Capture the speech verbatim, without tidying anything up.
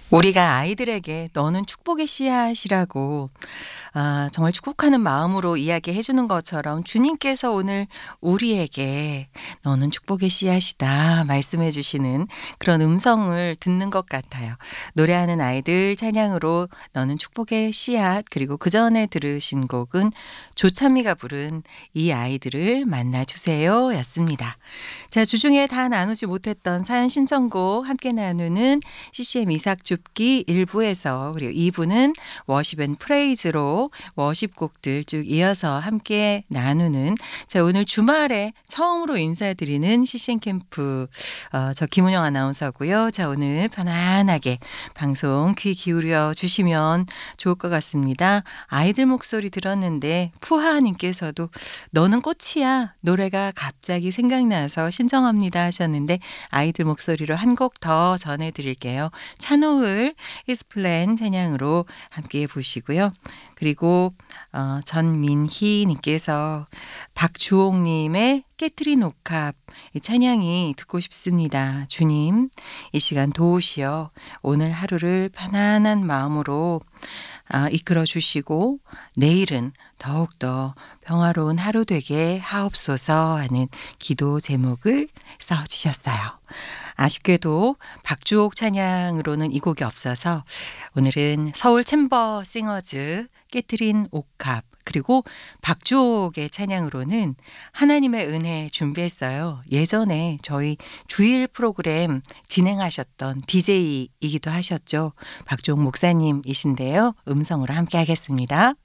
우리가 아이들에게 "너는 축복의 씨앗이라"고 아 정말 축복하는 마음으로 이야기해 주는 것처럼 주님께서 오늘 우리에게 "너는 축복의 씨앗이다." 말씀해 주시는 그런 음성을 듣는 것 같아요. 노래하는 아이들 찬양으로 "너는 축복의 씨앗" 그리고 그전에 들으신 곡은 조찬미가 부른 "이 아이들을 만나 주세요" 였습니다. 자, 주중에 다 나누지 못했던 사연 신청곡 함께 나누는 씨씨엠 이삭줍기 일 부에서, 그리고 이 부는 워십 앤 프레이즈로 워십곡들 쭉 이어서 함께 나누는, 자, 오늘 주말에 처음으로 인사드리는 씨씨엠 캠프 어, 저 김은영 아나운서고요. 자, 오늘 편안하게 방송 귀 기울여 주시면 좋을 것 같습니다. 아이들 목소리 들었는데 푸하님께서도 "너는 꽃이야" 노래가 갑자기 생각나서 신청합니다 하셨는데, 아이들 목소리로 한 곡 더 전해드릴게요. 찬호을 히스플랜 찬양으로 함께해 보시고요. 그리고 어, 전민희 님께서 박주옥 님의 깨트린 옥합 이 찬양이 듣고 싶습니다. 주님, 이 시간 도우시어 오늘 하루를 편안한 마음으로 아, 이끌어 주시고 내일은 더욱더 평화로운 하루 되게 하옵소서 하는 기도 제목을 써주셨어요. 아쉽게도 박주옥 찬양으로는 이 곡이 없어서 오늘은 서울 챔버 싱어즈 깨트린 옥합, 그리고 박주옥의 찬양으로는 하나님의 은혜 준비했어요. 예전에 저희 주일 프로그램 진행하셨던 디제이이기도 하셨죠. 박주옥 목사님이신데요. 음성으로 함께 하겠습니다.